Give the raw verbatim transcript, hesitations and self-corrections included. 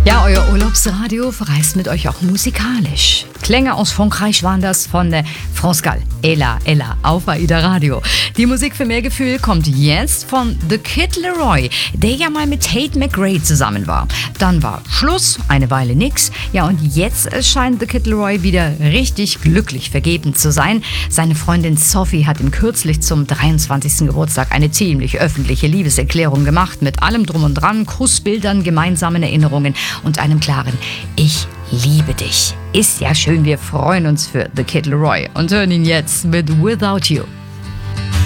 Ja, euer Urlaubsradio verreist mit euch auch musikalisch. Klänge aus Frankreich waren das von der France Gall. Ella, Ella, auf AIDA Radio. Die Musik für mehr Gefühl kommt jetzt von The Kid Laroi, der ja mal mit Tate McRae zusammen war. Dann war Schluss, eine Weile nix. Ja, und jetzt scheint The Kid Laroi wieder richtig glücklich vergeben zu sein. Seine Freundin Sophie hat ihm kürzlich zum dreiundzwanzigsten Geburtstag eine ziemlich öffentliche Liebeserklärung gemacht. Mit allem drum und dran, Kussbildern, gemeinsamen Erinnerungen und einem klaren Ich liebe dich. Ist ja schön, wir freuen uns für The Kid Laroi und hören ihn jetzt mit Without You.